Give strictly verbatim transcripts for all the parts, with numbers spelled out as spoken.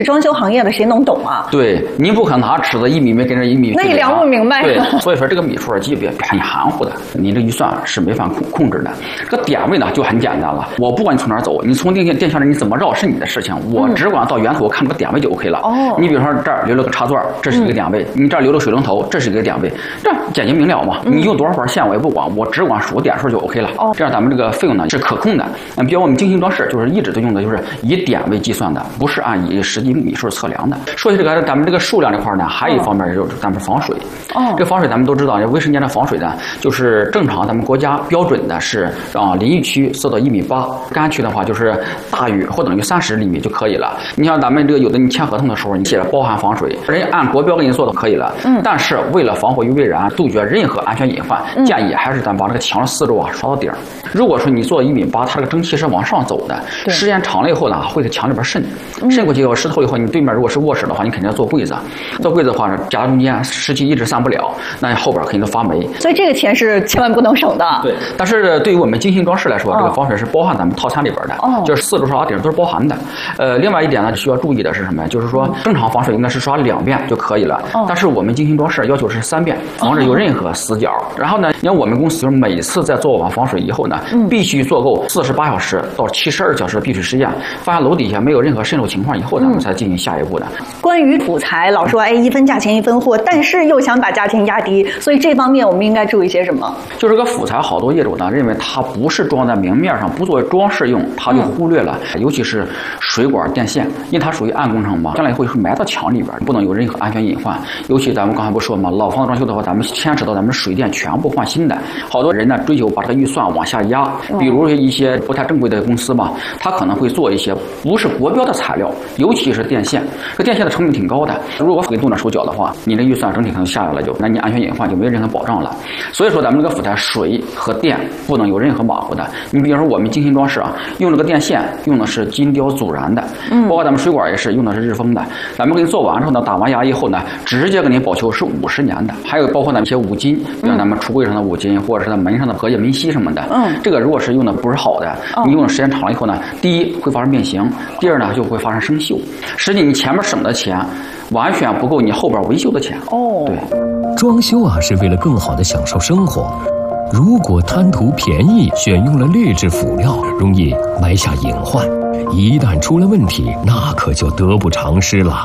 装修行业的谁能懂啊？ 对，您不可能拿尺子一米没跟着一米， 那你量不明白。 对，所以说这个米数基本很含糊的，你这预算是没法控控制的。这个点位呢就很简单了，我不管你从哪儿走，你从电线电线上你怎么绕是你的事情，我只管到源头我看这个点位就 OK 了。哦，你比如说这儿留了个插座，这是一个点位；嗯、你这儿留了水龙头，这是一个点位，这简洁明了嘛。嗯、你用多少根线我也不管，我只管数点数就 OK 了。哦，这样咱们这个费用呢是可控的。嗯，比如我们精心装饰就是一直都用的就是以点位计算的，不是按以实际米数测量的。说起这个咱们这个数量这块呢，还有一方面就是咱们防水。哦，这防水咱们都知道，卫生间的防水呢，就是正常咱们国家标准的是啊，淋浴区设到一米八，干区的话就是大于或等于三十厘米就可以了。你像咱们这个有的你签合同的时候，你写了包含防水，人家按国标给你做的可以了。嗯，但是为了防火于未然，杜绝任何安全隐患，嗯、建议还是咱把这个墙的四周啊刷到顶。如果说你做一米八，它这个蒸汽是往上走的，时间长了以后呢，会在墙里边渗，渗过去以后湿透以后，你对面如果是卧室的话，你肯定要做柜子，做柜子的话，夹中间湿气一直散不了，那后边肯定都发霉。 所以这个钱是千万不能省的。 对，但是对于我们精心装饰来说，哦、这个防水是包含咱们套餐里边的，哦、就是四周刷顶都是包含的。呃，另外一点呢，需要注意的是什么呀？就是说正常防水应该是刷两遍就可以了，哦、但是我们精心装饰要求是三遍，防止有任何死角。哦、然后呢，你看我们公司就是每次在做完防水以后呢，嗯、必须做够四十八小时到七十二小时的闭水实验，发现楼底下没有任何渗漏情况以后，咱们才进行下一步的。嗯、 关于补材，老说哎一分价钱一分货，但是又想把价钱压低，所以这方面我们应该注意些什么？ 就是个辅材，好多业主呢认为它不是装在明面上，不作为装饰用，他就忽略了，嗯、尤其是水管电线，因为它属于暗工程嘛，将来会埋到墙里边，不能有任何安全隐患。尤其咱们刚才不说嘛，老房子装修的话，咱们牵扯到咱们水电全部换新的，好多人呢追求把这个预算往下压，比如一些不太正规的公司嘛，他可能会做一些不是国标的材料，尤其是电线，这电线的成本挺高的，如果给动了手脚的话，你的预算整体可能下来了就，那你安全隐患就没有任何保障了。所以说咱们这个辅材水和电不能有任何马虎的。你比如说我们精心装饰啊，用这个电线用的是金雕阻燃的，嗯，包括咱们水管也是用的是日丰的。咱们给你做完之后呢，打完牙以后呢，直接给你保修是五十年的。还有包括咱们一些五金，比如咱们橱柜上的五金，或者是在门上的隔夜明锡什么的，嗯，这个如果是用的不是好的，你用的时间长了以后呢，第一会发生变形，第二呢就会发生生锈。实际你前面省的钱完全不够你后边维修的钱。哦，对， 装修啊是为了更好的享受生活，如果贪图便宜，选用了劣质辅料，容易埋下隐患，一旦出了问题，那可就得不偿失了。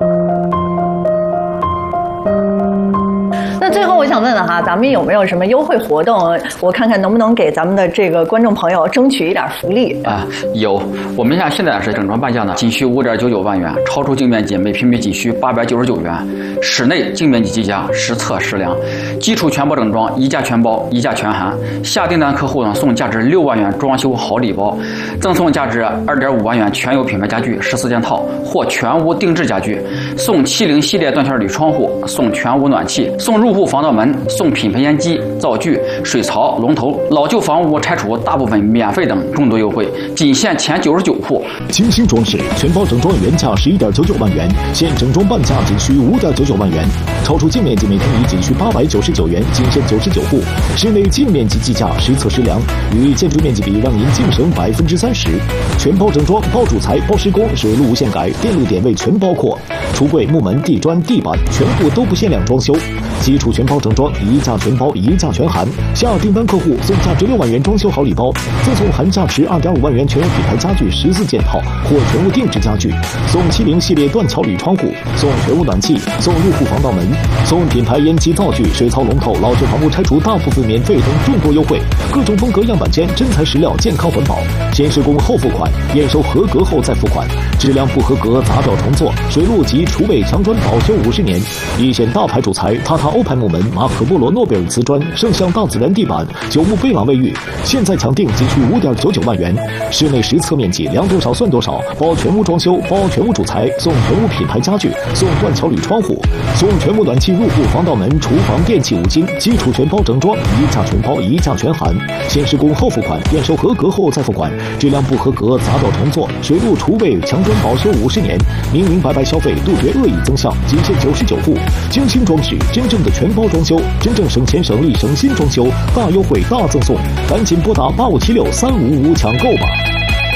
那最后我想问问哈，咱们有没有什么优惠活动？我看看能不能给咱们的这个观众朋友争取一点福利啊？有，我们家现在是整装半价呢，仅需五点九九万元，超出净面积每平米仅需八百九十九元，室内净面积计价，实测实量，基础全包整装，一价全包，一价全含。下订单客户呢送价值六万元装修好礼包，赠送价值二点五万元全有品牌家具十四件套或全屋定制家具，送七零系列断线铝窗户，送全屋暖气，送入户防盗门，送品牌烟机、灶具、水槽、龙头，老旧房屋拆除大部分免费等众多优惠，仅限前九十九户。 精心装饰全包整装原价十一点九九万元，现整装半价仅需五点九九万元，超出净面积每平米仅需八百九十九元，仅限九十九户。室内净面积计价，实测实量，与建筑面积比让您净省百分之三十。全包整装，包主材、包施工，水路无限改，电路点位全包括。橱柜、木门、地砖、地板全部都不限量装修。基础全包整装，一价全包，一价全含。下订单客户送价值六万元装修好礼包，赠送含价值二点五万元全有品牌家具十四件套或全屋定制家具，送七零系列断桥铝窗户，送全屋暖气，送入户防盗门，送品牌烟机、灶具、水槽、龙头，老旧房屋拆除大部分免费等众多优惠。各种风格样板间，真材实料，健康环保。先施工后付款，验收合格后再付款。质量不合格砸掉重做。水路及厨卫墙砖保修五十年。一线大牌主材，塔塔欧派木门、马可波罗诺贝尔瓷砖、圣象大自然地板、九牧贝朗卫浴，现在抢定仅需五点九九万元。室内实测面积量多少算多少，包全屋装修，包全屋主材，送全屋品牌家具，送断桥铝窗户，送全屋暖气、入户防盗门、厨房电器五金，基础全包整装，一价全包，一价全含。先施工后付款，验收合格后再付款。质量不合格砸掉重做。水路厨卫墙砖保修五十年，明明白白消费，杜绝恶意增项，仅限九十九户。精心装饰，真正的全包装修，真正省钱省力省心装修，大优惠大赠送，赶紧拨打八五七六三五五抢购吧。